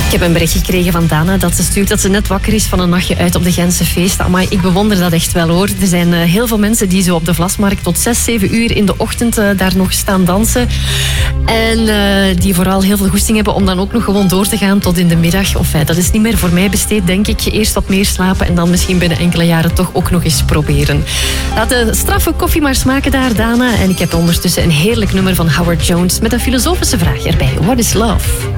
Ik heb een bericht gekregen van Dana dat ze stuurt dat ze net wakker is van een nachtje uit op de Gentse feesten. Amai, ik bewonder dat echt wel hoor. Er zijn heel veel mensen die zo op de Vlasmarkt tot 6, 7 uur in de ochtend daar nog staan dansen. En die vooral heel veel goesting hebben om dan ook nog gewoon door te gaan tot in de middag. Of dat is niet meer voor mij besteed, denk ik. Eerst wat meer slapen en dan misschien binnen enkele jaren toch ook nog eens proberen. Laat de straffe koffie maar smaken daar, Dana. En ik heb ondertussen een heerlijk nummer van Howard Jones met een filosofische vraag erbij. What is love?